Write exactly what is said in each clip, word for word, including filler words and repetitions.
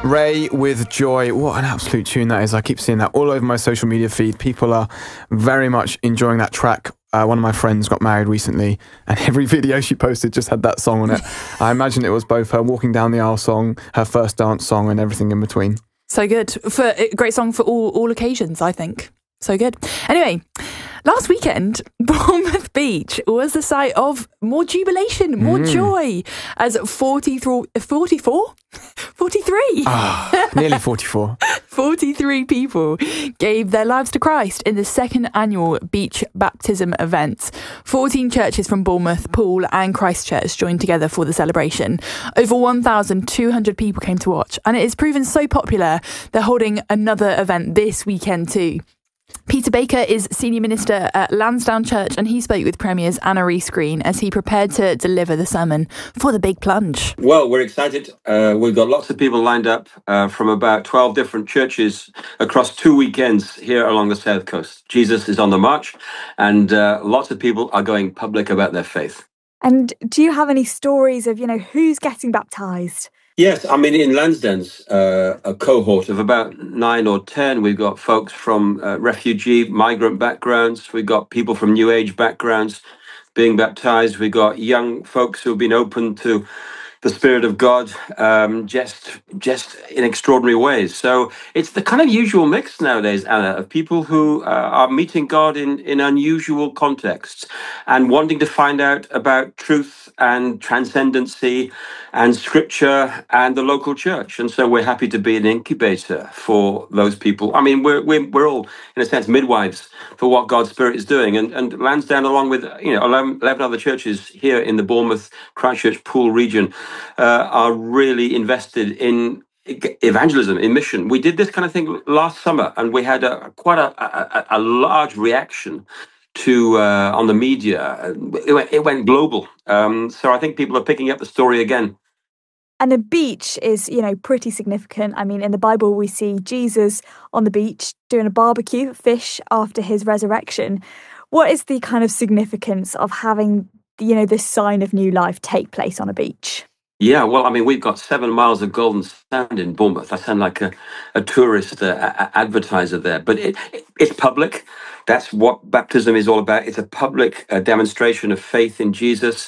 Ray with Joy. What an absolute tune that is. I keep seeing that all over my social media feed. People are very much enjoying that track. Uh, one of my friends got married recently, and every video she posted just had that song on it. I imagine it was both her walking down the aisle song, her first dance song, and everything in between. So good. For a great song for all, all occasions, I think. So good. Anyway, last weekend, Bournemouth Beach was the site of more jubilation, more mm. joy, as forty-three, forty-four? forty-three. Oh, nearly forty-four. forty-three people gave their lives to Christ in the second annual beach baptism event. fourteen churches from Bournemouth, Poole and Christchurch joined together for the celebration. Over one thousand two hundred people came to watch, and it has proven so popular they're holding another event this weekend too. Peter Baker is Senior Minister at Lansdowne Church, and he spoke with Premier's Anna Rees-Green as he prepared to deliver the sermon for the big plunge. Well, we're excited. Uh, we've got lots of people lined up uh, from about twelve different churches across two weekends here along the South Coast. Jesus is on the march, and uh, lots of people are going public about their faith. And do you have any stories of, you know, who's getting baptised? Yes, I mean, in Lansdowne's uh, a cohort of about nine or ten, we've got folks from uh, refugee, migrant backgrounds. We've got people from New Age backgrounds being baptized. We've got young folks who've been open to the Spirit of God um, just just in extraordinary ways. So it's the kind of usual mix nowadays, Anna, of people who uh, are meeting God in, in unusual contexts and wanting to find out about truth and transcendency and scripture and the local church. And so we're happy to be an incubator for those people. I mean, we're we're, we're all, in a sense, midwives for what God's Spirit is doing. And, and Lansdowne, along with you know eleven, eleven other churches here in the Bournemouth, Christchurch, Poole region, Uh, are really invested in evangelism, in mission. We did this kind of thing last summer, and we had a, quite a, a, a large reaction to uh, on the media. It went, it went global. Um, so I think people are picking up the story again. And a beach is, you know, pretty significant. I mean, in the Bible, we see Jesus on the beach doing a barbecue, fish, after his resurrection. What is the kind of significance of having, you know, this sign of new life take place on a beach? Yeah, well, I mean, we've got seven miles of golden sand in Bournemouth. I sound like a, a tourist uh, a- advertiser there, but it, it, it's public. That's what baptism is all about. It's a public uh, demonstration of faith in Jesus.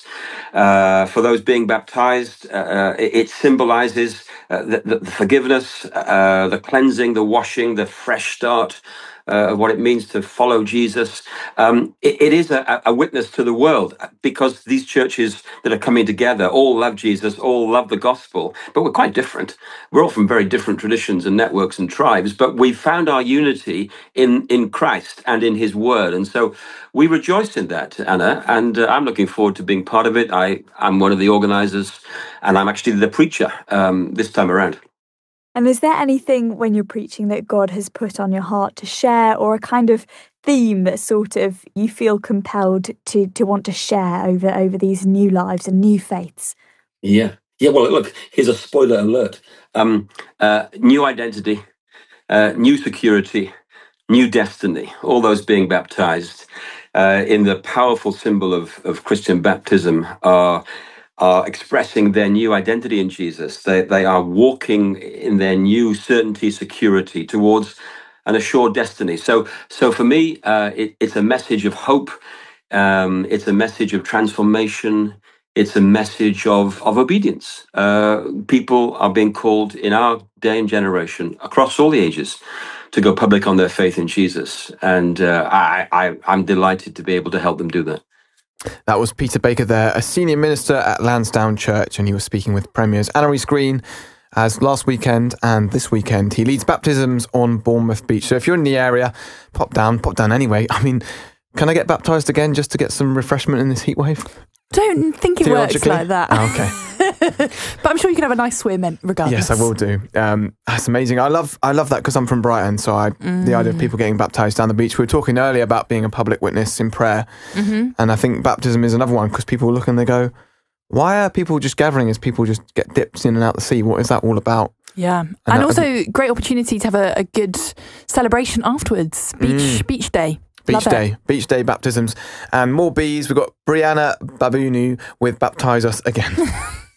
Uh, for those being baptized, uh, it, it symbolizes uh, the, the forgiveness, uh, the cleansing, the washing, the fresh start. Uh, of what it means to follow Jesus. Um, it, it is a, a witness to the world, because these churches that are coming together all love Jesus, all love the gospel, but we're quite different. We're all from very different traditions and networks and tribes, but we found our unity in, in Christ and in his word. And so we rejoice in that, Anna, and uh, I'm looking forward to being part of it. I, I'm one of the organizers, and I'm actually the preacher um, this time around. And is there anything when you're preaching that God has put on your heart to share, or a kind of theme that sort of you feel compelled to to want to share over, over these new lives and new faiths? Yeah. Yeah, well, look, here's a spoiler alert. Um, uh, new identity, uh, new security, new destiny, all those being baptized uh, in the powerful symbol of, of Christian baptism are... are expressing their new identity in Jesus. They they are walking in their new certainty, security towards an assured destiny. So so for me, uh, it, it's a message of hope. Um, it's a message of transformation. It's a message of, of obedience. Uh, people are being called in our day and generation, across all the ages, to go public on their faith in Jesus. And uh, I, I, I'm delighted to be able to help them do that. That was Peter Baker there, a senior minister at Lansdowne Church, and he was speaking with Premier's Anna Rees-Green, as last weekend and this weekend he leads baptisms on Bournemouth Beach. So if you're in the area, pop down, pop down anyway. I mean, can I get baptised again just to get some refreshment in this heat wave? Don't think it works like that. Oh, okay. But I'm sure you can have a nice swim regardless. Yes, I will do. Um, that's amazing. I love I love that because I'm from Brighton, so I, mm. the idea of people getting baptised down the beach. We were talking earlier about being a public witness in prayer, mm-hmm. and I think baptism is another one, because people look and they go, why are people just gathering as people just get dipped in and out the sea? What is that all about? Yeah, and, and that, also I, great opportunity to have a, a good celebration afterwards. Beach mm. beach day. Beach Love Day, it. Beach Day baptisms, and more bees. We've got Brianna Babunu with Baptise Us Again.